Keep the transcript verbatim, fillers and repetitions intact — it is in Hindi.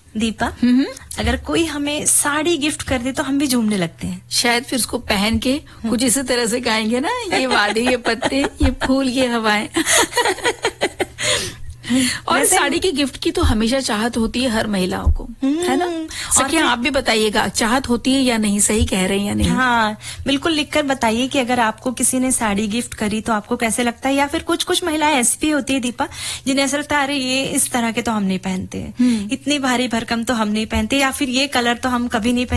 दीपा, अगर कोई हमें साड़ी गिफ्ट कर दे तो हम भी झूमने लगते हैं। शायद फिर उसको पहन के कुछ इसी तरह से गाएंगे ना, ये वादे, ये पत्ते, ये फूल, ये हवाएं। और साड़ी की गिफ्ट की तो हमेशा चाहत होती है हर महिलाओं को, है ना? सखिया, आप भी बताइएगा, चाहत होती है या नहीं, सही कह रहे हैं या नहीं? हाँ, बिल्कुल लिखकर बताइए कि अगर आपको किसी ने साड़ी गिफ्ट करी तो आपको कैसे लगता है। या फिर कुछ कुछ महिलाएं ऐसी भी होती है दीपा, जिन्हें ऐसा लगता है अरे ये इस तरह के तो हम नहीं पहनते, इतनी भारी भरकम तो हम नहीं पहनते, या फिर ये कलर तो हम कभी नहीं पहनते।